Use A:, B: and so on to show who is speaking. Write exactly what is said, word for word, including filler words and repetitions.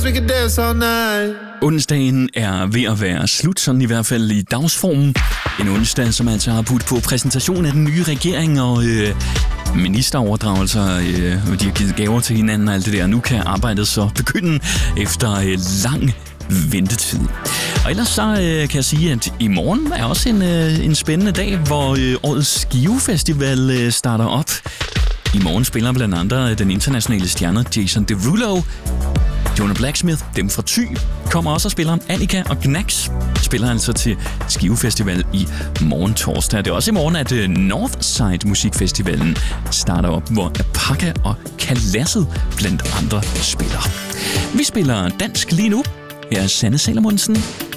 A: We can dance all night.
B: Onsdagen er ved at være slut, sådan i hvert fald i dagsformen. En onsdag, som altså har budt på præsentation af den nye regering og øh, ministeroverdragelser, øh, og de har givet gaver til hinanden og alt det der. Nu kan arbejdet så begynde efter øh, lang ventetid. Og ellers så øh, kan jeg sige, at i morgen er også en, øh, en spændende dag, hvor øh, årets Skive Festival øh, starter op. I morgen spiller blandt andet den internationale stjerne Jason Derulo. Jonah Blacksmith, dem fra Thy, kommer også og spiller. Annika og Gnax spiller altså til Skive Festival i morgen torsdag. Det er også i morgen, at Northside Musikfestivalen starter op, hvor Apaka og Kalasset blandt andre spiller. Vi spiller dansk lige nu. Her er Sanne Salomonsen.